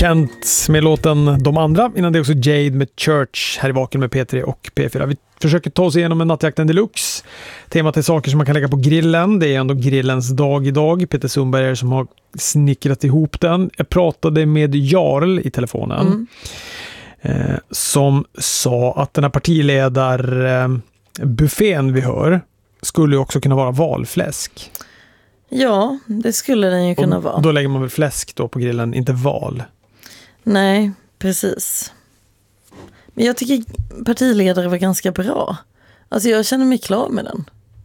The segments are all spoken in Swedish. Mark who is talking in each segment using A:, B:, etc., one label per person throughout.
A: Kent med låten De andra. Innan det också Jade med Church här i Vaken med P3 och P4. Vi försöker ta oss igenom en nattjakten deluxe. Temat är saker som man kan lägga på grillen. Det är ändå grillens dag idag. Peter Sundberg är som har snickrat ihop den. Jag pratade med Jarl i telefonen. Som sa att den här partiledarbuffén vi hör skulle ju också kunna vara valfläsk.
B: Ja, det skulle den ju kunna vara.
A: Då lägger man väl fläsk då på grillen, inte val.
B: Nej, precis. Men jag tycker partiledare var ganska bra. Alltså jag känner mig klar med den.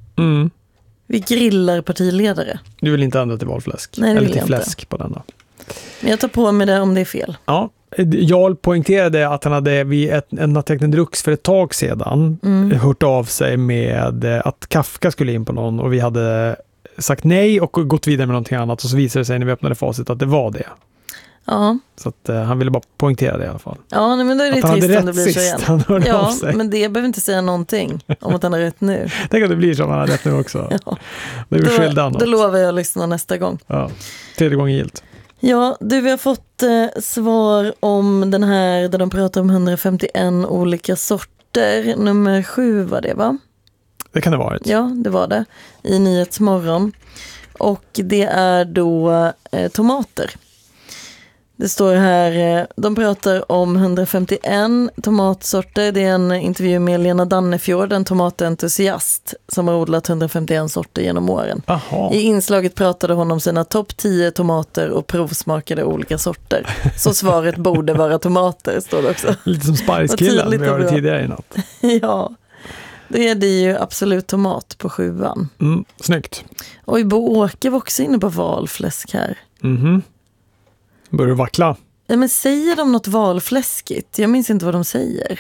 B: Vi grillar partiledare. Du
A: vill inte ändra till valfläsk?
B: Nej, det
A: eller
B: vill
A: till
B: jag
A: fläsk
B: inte.
A: På den då?
B: Men jag tar på mig det om det är fel.
A: Ja, Jarl poängterade att han hade vid en nattjakten Drux för ett tag sedan hört av sig med att Kafka skulle in på någon och vi hade sagt nej och gått vidare med någonting annat och så visade det sig när vi öppnade facit att det var det.
B: Ja.
A: Så att han ville bara poängtera det i alla fall.
B: Ja, nej, men då är det trist om det blir så igen.
A: Han hörde av sig.
B: Men det behöver inte säga någonting om att han har rätt nu.
A: Tänk att det blir som han har rätt nu också.
B: Ja.
A: Det är
B: då lovar jag att lyssna nästa gång.
A: Ja, 3:e gången gilt.
B: Ja, vi har fått svar om den här där de pratar om 151 olika sorter. Nummer 7 var det, va?
A: Det kan det vara.
B: Ja, det var det. I Nyhetsmorgon. Och det är då tomater. Det står här, de pratar om 151 tomatsorter. Det är en intervju med Lena Dannefjord, en tomatentusiast som har odlat 151 sorter genom åren.
A: Aha.
B: I inslaget pratade hon om sina topp 10 tomater och provsmakade olika sorter. Så svaret borde vara tomater, står det också.
A: Lite som Spice-killen vi hörde tidigare i natt.
B: Ja, då är det ju absolut tomat på 7:an.
A: Snyggt.
B: Och Bo Åke var också inne på valfläsk här.
A: Börjar du vackla?
B: Ja, men säger de något valfläskigt? Jag minns inte vad de säger.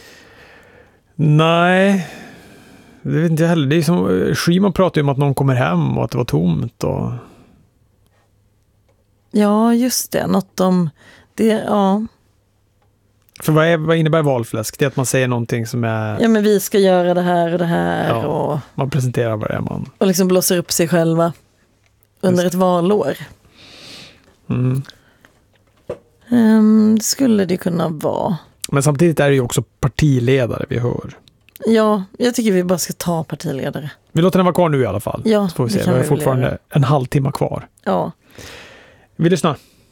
A: Nej, det vet inte jag heller. Det är som Schyman pratar ju om att någon kommer hem och att det var tomt. Och...
B: Ja, just det. Något om det, ja.
A: För vad innebär valfläsk? Det är att man säger någonting som är...
B: Ja, men vi ska göra det här och det här.
A: Ja,
B: och
A: man presenterar vad det är man...
B: Och liksom blåser upp sig själva under ett valår. Det skulle det kunna vara.
A: Men samtidigt är det ju också partiledare vi hör.
B: Ja, jag tycker vi bara ska ta partiledare.
A: Vi låter den vara kvar nu i alla fall.
B: Ja,
A: så får vi se. Vi har fortfarande en halvtimme kvar.
B: Ja.
A: Vi lyssnar.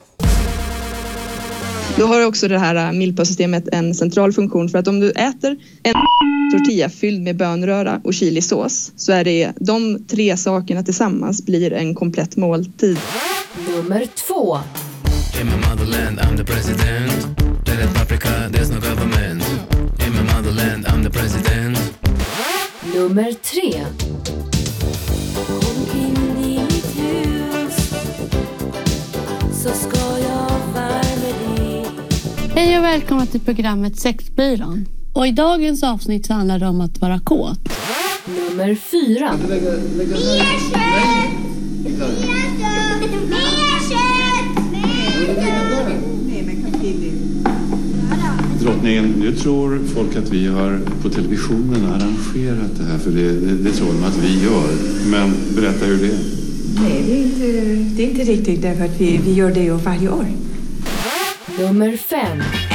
C: Då har också det här milpa-systemet en central funktion för att om du äter en tortilla fylld med bönröra och chilisås så är det de 3 sakerna tillsammans blir en komplett måltid.
D: Nummer 2.
E: In my motherland, I'm the president. Let it paprika, there's no government. In my motherland, I'm the president.
D: Nummer 3.
F: Kom in i mitt hus, så ska jag värma dig.
G: Hej och välkomna till programmet Sexbyrån. Och i dagens avsnitt så handlar det om att vara kåt.
D: Nummer 4.
H: Drottningen, nu tror folk att vi har på televisionen arrangerat det här, för det tror de att vi gör. Men berätta hur det är.
I: Nej, det är inte riktigt, därför att vi gör det ju varje år.
D: Nummer 5.